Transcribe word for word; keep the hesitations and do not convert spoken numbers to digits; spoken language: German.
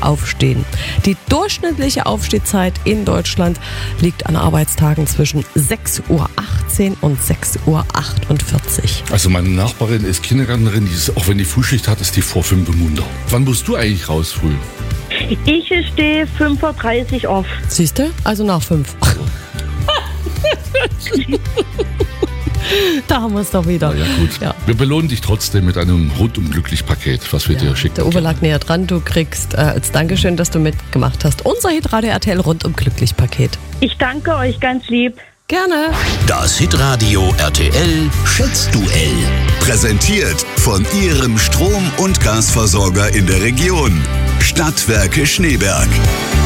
aufstehen. Die durchschnittliche Aufstehzeit in Deutschland liegt an Arbeitstagen zwischen sechs Uhr achtzehn und sechs Uhr achtundvierzig. Also meine Nachbarin ist Kindergärtnerin, die ist, auch wenn die Frühschicht hat, ist die vor fünf im Munter. Wann musst du eigentlich raus früh? Ich stehe fünf Uhr dreißig auf. Siehst du? Also nach fünf. Da haben wir es doch wieder. Na ja, gut. Ja. Wir belohnen dich trotzdem mit einem rundum glücklich Paket, was wir Ja, dir schicken. der Uwe lag näher dran. Du kriegst äh, als Dankeschön, dass du mitgemacht hast, unser Hitradio R T L rundum glücklich Paket. Ich danke euch ganz lieb. Gerne. Das Hitradio R T L Schätzduell. Präsentiert von Ihrem Strom- und Gasversorger in der Region. Stadtwerke Schneeberg.